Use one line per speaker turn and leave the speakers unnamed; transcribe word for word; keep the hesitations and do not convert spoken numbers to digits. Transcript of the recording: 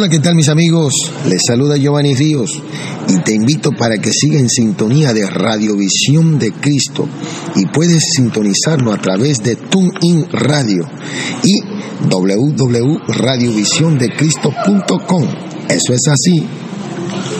Hola, ¿qué tal mis amigos? Les saluda Giovanni Ríos y te invito para que sigas en sintonía de Radiovisión de Cristo y puedes sintonizarlo a través de TuneIn Radio y w w w punto radio visión de cristo punto com. Eso es así,